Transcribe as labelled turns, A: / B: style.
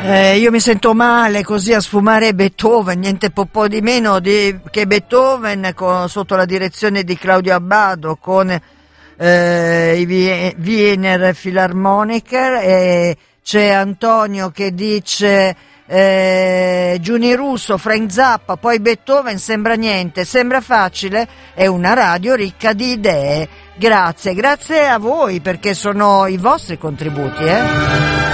A: Io mi sento male così a sfumare Beethoven, niente po' di meno che Beethoven sotto la direzione di Claudio Abbado con i Wiener Philharmoniker, e c'è Antonio che dice Giuni Russo, Frank Zappa, poi Beethoven, sembra niente, sembra facile, è una radio ricca di idee. Grazie a voi perché sono i vostri contributi,